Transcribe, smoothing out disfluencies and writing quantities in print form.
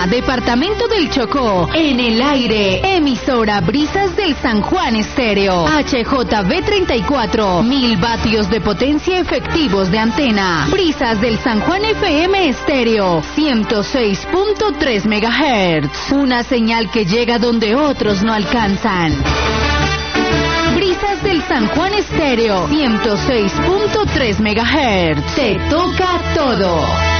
Bucaramanga, departamento del Chocó. En el aire, emisora Brisas del San Juan Estéreo. HJB 34, 1000 vatios de potencia efectivos de antena. Brisas del San Juan FM Estéreo, 106.3 MHz. Una señal que llega donde otros no alcanzan. Brisas del San Juan Estéreo, 106.3 MHz. Te toca todo.